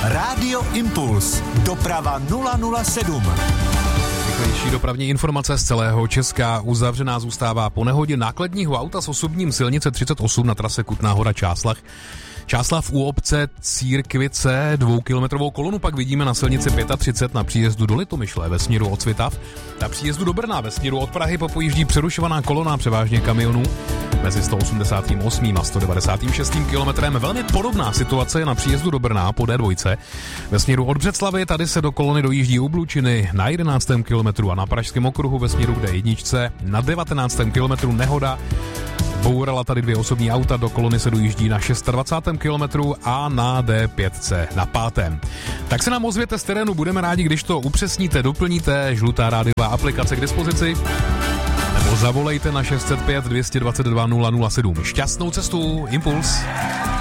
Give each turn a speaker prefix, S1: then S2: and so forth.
S1: Rádio Impuls. Doprava 007.
S2: Rychlejší dopravní informace z celého Česka. Uzavřená zůstává po nehodě nákladního auta s osobním silnice 38 na trase Kutná Hora Čáslav. Čáslav u obce Církvice, 2kilometrovou kolonu pak vidíme na silnici 35 na příjezdu do Litomyšle ve směru od Svitav. Na příjezdu do Brna ve směru od Prahy popojíždí přerušovaná kolona převážně kamionů mezi 188. a 196. kilometrem. Velmi podobná situace je na příjezdu do Brna po D2. Ve směru od Břeclavi tady se do kolony dojíždí u Blučiny na 11. kilometru a na Pražském okruhu ve směru k D1 na 19. kilometru nehoda. Bourala tady 2 osobní auta, do kolony se dojíždí na 26. kilometru a na D5 na 5. Tak se nám ozvěte z terénu, budeme rádi, když to upřesníte, doplníte, žlutá rádiová aplikace k dispozici, nebo zavolejte na 605 222 007. Šťastnou cestu, Impuls.